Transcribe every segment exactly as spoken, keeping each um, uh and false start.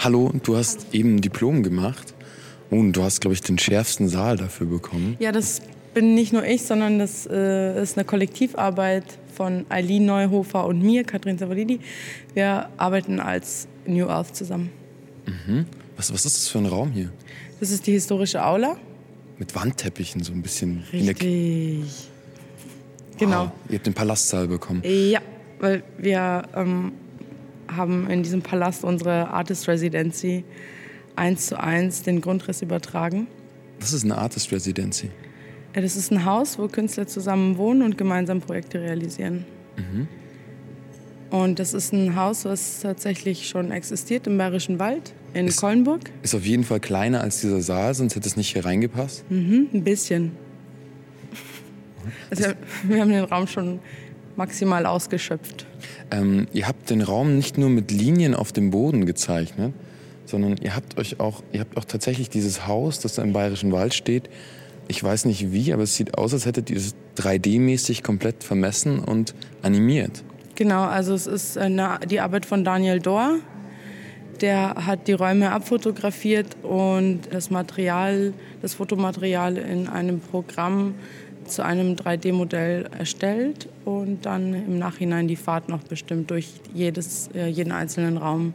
Hallo, du hast eben ein Diplom gemacht und du hast, glaube ich, den schärfsten Saal dafür bekommen. Ja, das bin nicht nur ich, sondern das äh, ist eine Kollektivarbeit von Eileen Neuhofer und mir, Katrin Savolidi. Wir arbeiten als New Earth zusammen. Mhm. Was, was ist das für ein Raum hier? Das ist die historische Aula. Mit Wandteppichen, so ein bisschen. Richtig. Wow. Genau. Ihr habt den Palastsaal bekommen. Ja, weil wir ähm, haben in diesem Palast unsere Artist Residency eins zu eins den Grundriss übertragen. Das ist eine Artist Residency. Ja, das ist ein Haus, wo Künstler zusammen wohnen und gemeinsam Projekte realisieren. Mhm. Und das ist ein Haus, was tatsächlich schon existiert im Bayerischen Wald in Ist- Kollenburg. Ist auf jeden Fall kleiner als dieser Saal, sonst hätte es nicht hier reingepasst. Mhm, ein bisschen. Also wir, wir haben den Raum schon maximal ausgeschöpft. Ähm, ihr habt den Raum nicht nur mit Linien auf dem Boden gezeichnet, sondern ihr habt euch auch, ihr habt auch tatsächlich dieses Haus, das da im Bayerischen Wald steht. Ich weiß nicht wie, aber es sieht aus, als hättet ihr es drei D-mäßig komplett vermessen und animiert. Genau, also es ist eine, die Arbeit von Daniel Dohr. Der hat die Räume abfotografiert und das Material, das Fotomaterial in einem Programm zu einem drei D-Modell erstellt und dann im Nachhinein die Fahrt noch bestimmt durch jedes, äh, jeden einzelnen Raum.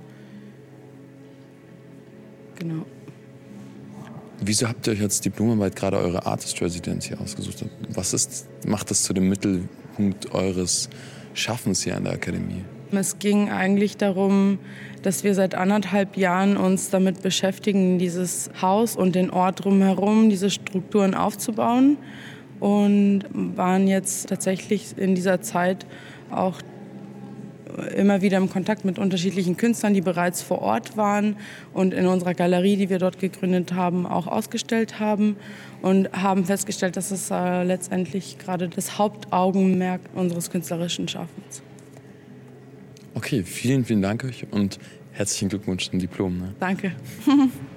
Genau. Wieso habt ihr euch als Diplomarbeit gerade eure Artist Residency ausgesucht? Was ist, macht das zu dem Mittelpunkt eures Schaffens hier an der Akademie? Es ging eigentlich darum, dass wir seit anderthalb Jahren uns damit beschäftigen, dieses Haus und den Ort drumherum, diese Strukturen aufzubauen und waren jetzt tatsächlich in dieser Zeit auch immer wieder im Kontakt mit unterschiedlichen Künstlern, die bereits vor Ort waren und in unserer Galerie, die wir dort gegründet haben, auch ausgestellt haben und haben festgestellt, dass es äh, letztendlich gerade das Hauptaugenmerk unseres künstlerischen Schaffens. Okay, vielen, vielen Dank euch und herzlichen Glückwunsch zum Diplom. Ne? Danke.